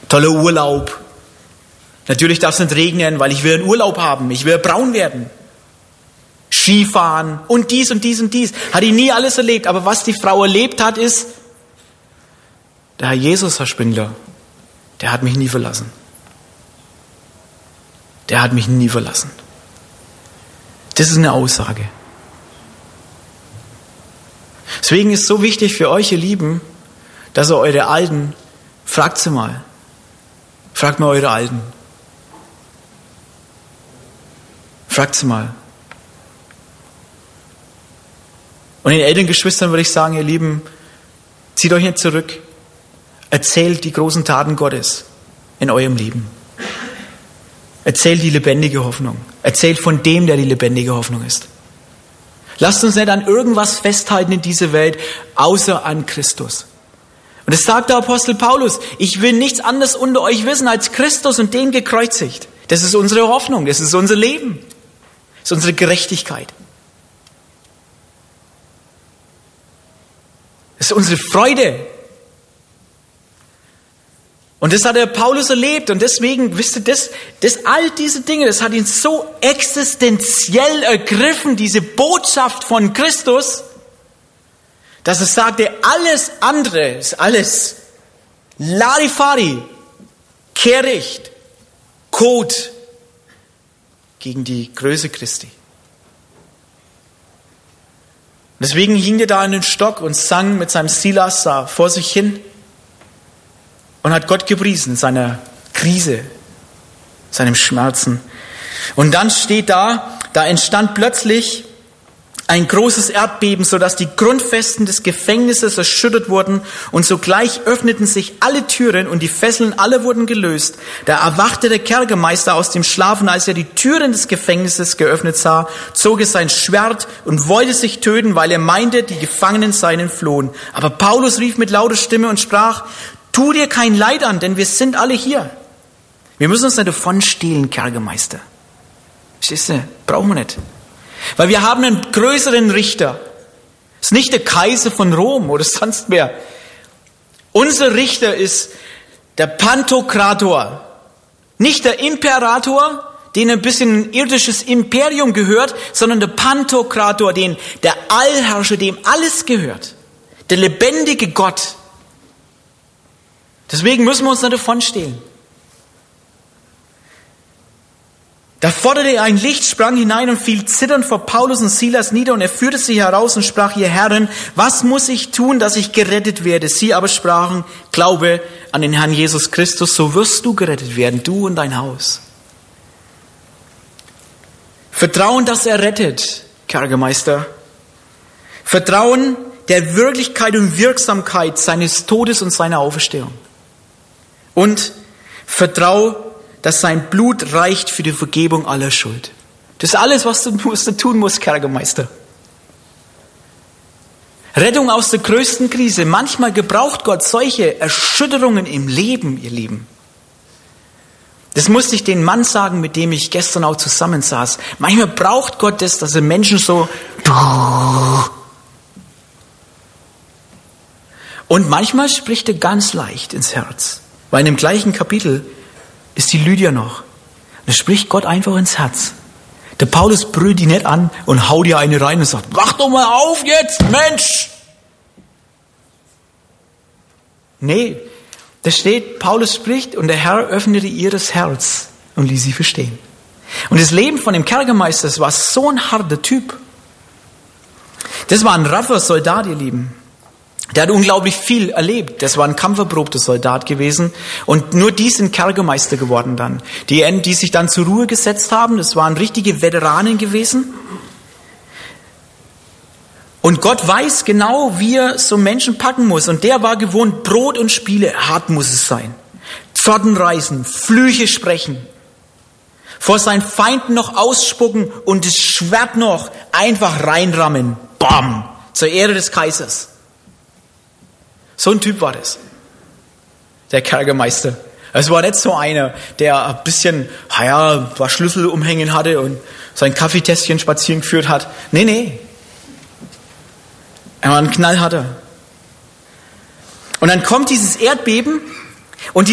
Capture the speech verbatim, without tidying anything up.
Toller Urlaub. Natürlich darf es nicht regnen, weil ich will einen Urlaub haben. Ich will braun werden. Skifahren und dies und dies und dies. Hat die nie alles erlebt. Aber was die Frau erlebt hat, ist, der Herr Jesus, Herr Spindler, der hat mich nie verlassen. Der hat mich nie verlassen. Das ist eine Aussage. Deswegen ist es so wichtig für euch, ihr Lieben, dass ihr eure Alten, fragt sie mal. Fragt mal eure Alten. Fragt sie mal. Und den Elterngeschwistern würde ich sagen, ihr Lieben, zieht euch nicht zurück. Erzählt die großen Taten Gottes in eurem Leben. Erzählt die lebendige Hoffnung. Erzählt von dem, der die lebendige Hoffnung ist. Lasst uns nicht an irgendwas festhalten in dieser Welt, außer an Christus. Und das sagt der Apostel Paulus. Ich will nichts anderes unter euch wissen als Christus und den gekreuzigt. Das ist unsere Hoffnung, das ist unser Leben. Das ist unsere Gerechtigkeit. Das ist unsere Freude. Und das hat der Paulus erlebt. Und deswegen, wisst ihr, das, das, all diese Dinge, das hat ihn so existenziell ergriffen, diese Botschaft von Christus, dass er sagte, alles andere ist alles Larifari, Kehricht, Kot gegen die Größe Christi. Deswegen hing er da an den Stock und sang mit seinem Silas da vor sich hin und hat Gott gepriesen in seiner Krise, seinem Schmerzen. Und dann steht da, da entstand plötzlich ein großes Erdbeben, sodass die Grundfesten des Gefängnisses erschüttert wurden und sogleich öffneten sich alle Türen und die Fesseln alle wurden gelöst. Da erwachte der Kerkermeister aus dem Schlaf und als er die Türen des Gefängnisses geöffnet sah, zog er sein Schwert und wollte sich töten, weil er meinte, die Gefangenen seien entflohen. Aber Paulus rief mit lauter Stimme und sprach, tu dir kein Leid an, denn wir sind alle hier. Wir müssen uns nicht davon stehlen, Kerkermeister. Verstehst du? Brauchen wir nicht. Weil wir haben einen größeren Richter. Es ist nicht der Kaiser von Rom oder sonst wer. Unser Richter ist der Pantokrator. Nicht der Imperator, den ein bisschen ein irdisches Imperium gehört, sondern der Pantokrator, den, der Allherrscher, dem alles gehört. Der lebendige Gott. Deswegen müssen wir uns nicht davon stehlen. Da forderte er ein Licht, sprang hinein und fiel zitternd vor Paulus und Silas nieder und er führte sie heraus und sprach, ihr Herren, was muss ich tun, dass ich gerettet werde? Sie aber sprachen, glaube an den Herrn Jesus Christus, so wirst du gerettet werden, du und dein Haus. Vertrauen, dass er rettet, Kerkermeister. Vertrauen der Wirklichkeit und Wirksamkeit seines Todes und seiner Auferstehung. Und Vertrau, dass sein Blut reicht für die Vergebung aller Schuld. Das ist alles, was du, was du tun musst, Kerkermeister. Rettung aus der größten Krise. Manchmal gebraucht Gott solche Erschütterungen im Leben, ihr Lieben. Das musste ich den Mann sagen, mit dem ich gestern auch zusammensaß. Manchmal braucht Gott das, dass er Menschen so... Und manchmal spricht er ganz leicht ins Herz. Weil in dem gleichen Kapitel ist die Lydia noch. Und da spricht Gott einfach ins Herz. Der Paulus brüllt die nicht an und haut ihr eine rein und sagt, wach doch mal auf jetzt, Mensch! Nee, da steht, Paulus spricht und der Herr öffnete ihr das Herz und ließ sie verstehen. Und das Leben von dem Kerkermeister, das war so ein harter Typ. Das war ein raffer Soldat, ihr Lieben. Der hat unglaublich viel erlebt. Das war ein kampferprobter Soldat gewesen. Und nur die sind Kerkermeister geworden dann. Die, die sich dann zur Ruhe gesetzt haben, das waren richtige Veteranen gewesen. Und Gott weiß genau, wie er so Menschen packen muss. Und der war gewohnt, Brot und Spiele, hart muss es sein. Zotten reißen, Flüche sprechen. Vor seinen Feinden noch ausspucken und das Schwert noch einfach reinrammen. Bam! Zur Ehre des Kaisers. So ein Typ war das, der Kerkermeister. Es war nicht so einer, der ein bisschen, naja, ein paar Schlüssel umhängen hatte und sein Kaffeetässchen spazieren geführt hat. Nee, nee. Er war ein knallharter. Und dann kommt dieses Erdbeben und die